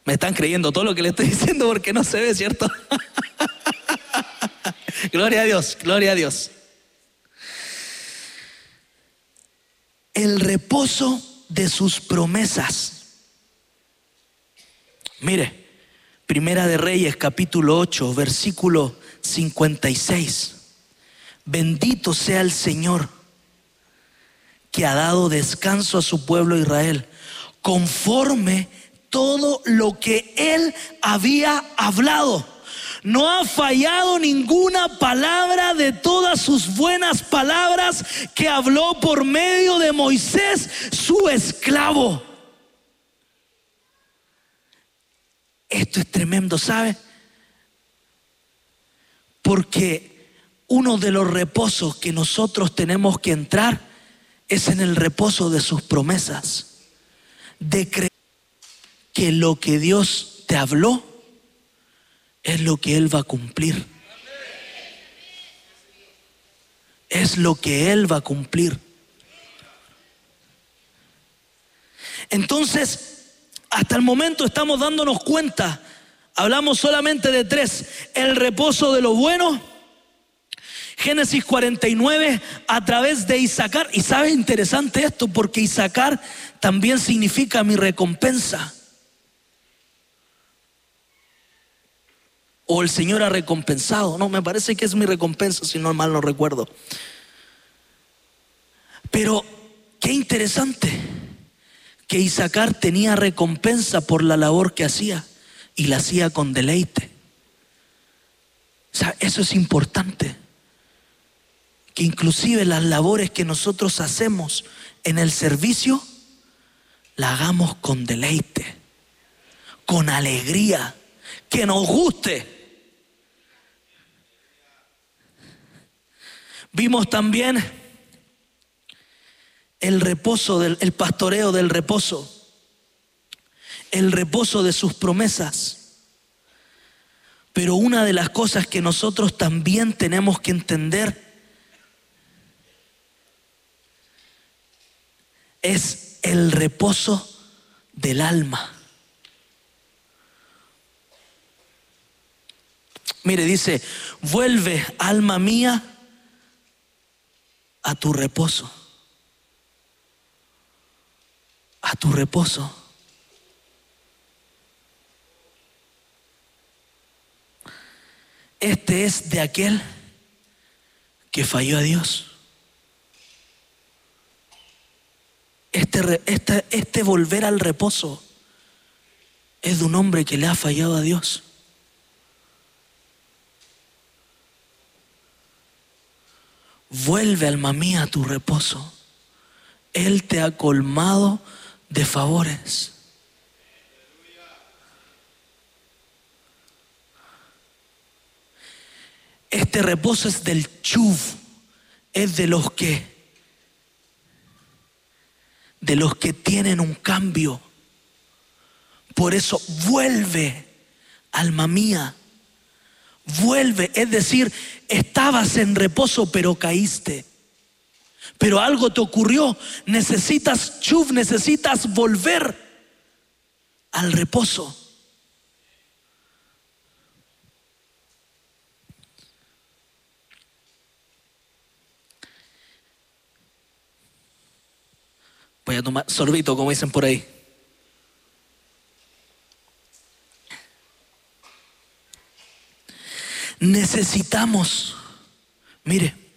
Me están creyendo todo lo que le estoy diciendo porque no se ve, ¿cierto? Gloria a Dios, gloria a Dios. El reposo de sus promesas. Mire, Primera de Reyes, capítulo 8, versículo 56. Bendito sea el Señor, que ha dado descanso a su pueblo Israel, conforme todo lo que Él había hablado. No ha fallado ninguna palabra de todas sus buenas palabras que habló por medio de Moisés, su esclavo. Esto es tremendo, ¿sabe? Porque uno de los reposos que nosotros tenemos que entrar es en el reposo de sus promesas. De creer que lo que Dios te habló es lo que Él va a cumplir. Es lo que Él va a cumplir. Entonces, hasta el momento estamos dándonos cuenta, hablamos solamente de tres: el reposo de lo bueno, Génesis 49, a través de Isacar. Y sabe, interesante esto, porque Isacar también significa mi recompensa. O el Señor ha recompensado. No, me parece que es mi recompensa, si no mal no recuerdo. Pero qué interesante que Isacar tenía recompensa por la labor que hacía, y la hacía con deleite. O sea, eso es importante, que inclusive las labores que nosotros hacemos en el servicio, la hagamos con deleite, con alegría, que nos guste. Vimos también el reposo, el pastoreo del reposo, el reposo de sus promesas. Pero una de las cosas que nosotros también tenemos que entender es el reposo del alma. Mire, dice: vuelve, alma mía, a tu reposo. A tu reposo. Este es de aquel que falló a Dios. Este volver al reposo es de un hombre que le ha fallado a Dios. Vuelve, alma mía, a tu reposo. Él te ha colmado de favores. Este reposo es del chuv, es de los que tienen un cambio. Por eso vuelve, alma mía, vuelve. Es decir, estabas en reposo pero caíste, pero algo te ocurrió, necesitas chuv, necesitas volver al reposo. Voy a tomar sorbito, como dicen por ahí. Necesitamos, mire,